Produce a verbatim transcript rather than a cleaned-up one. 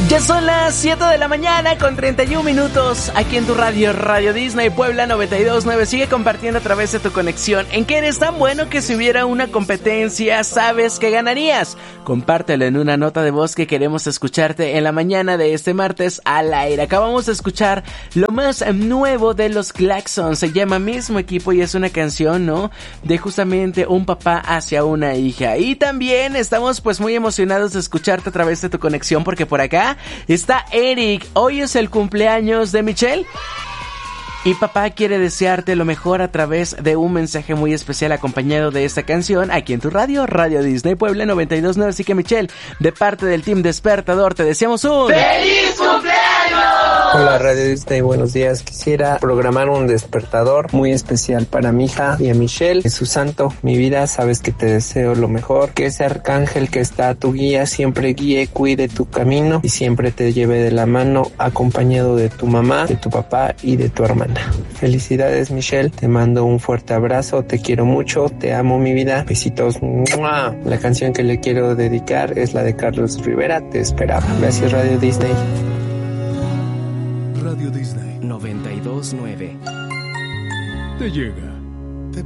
Ya son las siete de la mañana con treinta y un minutos aquí en tu radio, Radio Disney Puebla noventa y dos punto nueve. Sigue compartiendo a través de tu conexión. ¿En qué eres tan bueno que si hubiera una competencia sabes que ganarías? Compártelo en una nota de voz que queremos escucharte en la mañana de este martes al aire. Acabamos de escuchar lo más nuevo de los Klaxons. Se llama Mismo Equipo y es una canción, ¿no? De justamente un papá hacia una hija. Y también estamos pues muy emocionados de escucharte a través de tu conexión porque por acá está Eric. Hoy es el cumpleaños de Michelle y papá quiere desearte lo mejor a través de un mensaje muy especial acompañado de esta canción aquí en tu radio, Radio Disney Puebla noventa y dos punto nueve. Así que Michelle, de parte del Team Despertador te deseamos un ¡feliz cumpleaños! Hola Radio Disney, buenos días. Quisiera programar un despertador muy especial para mi hija y a Michelle. Jesús Santo, mi vida, sabes que te deseo lo mejor. Que ese arcángel que está a tu guía siempre guíe, cuide tu camino y siempre te lleve de la mano acompañado de tu mamá, de tu papá y de tu hermana. Felicidades Michelle, te mando un fuerte abrazo, te quiero mucho, te amo mi vida, besitos. ¡Mua! La canción que le quiero dedicar es la de Carlos Rivera, Te esperaba. Gracias Radio Disney. Radio Disney noventa y dos punto nueve te llega